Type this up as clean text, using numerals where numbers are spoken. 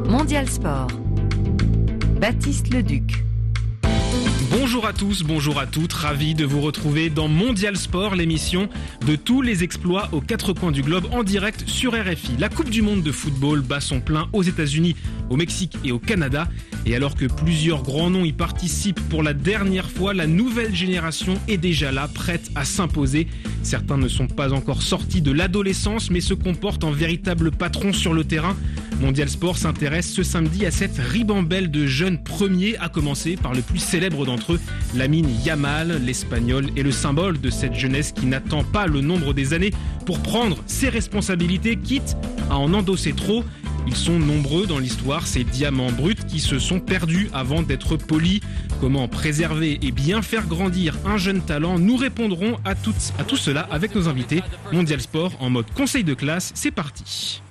Mondial Sport. Baptiste Leduc. Bonjour à tous, bonjour à toutes, ravi de vous retrouver dans Mondial Sport, l'émission de tous les exploits aux quatre coins du globe en direct sur RFI. La Coupe du Monde de football bat son plein aux États-Unis, au Mexique et au Canada. Et alors que plusieurs grands noms y participent pour la dernière fois, la nouvelle génération est déjà là, prête à s'imposer. Certains ne sont pas encore sortis de l'adolescence, mais se comportent en véritables patrons sur le terrain. Mondial Sport s'intéresse ce samedi à cette ribambelle de jeunes premiers, à commencer par le plus célèbre d'entre eux, Lamine Yamal. L'Espagnol est le symbole de cette jeunesse qui n'attend pas le nombre des années pour prendre ses responsabilités, quitte à en endosser trop. Ils sont nombreux dans l'histoire, ces diamants bruts qui se sont perdus avant d'être polis. Comment préserver et bien faire grandir un jeune talent? Nous répondrons à tout cela avec nos invités. Mondial Sport en mode conseil de classe, c'est parti.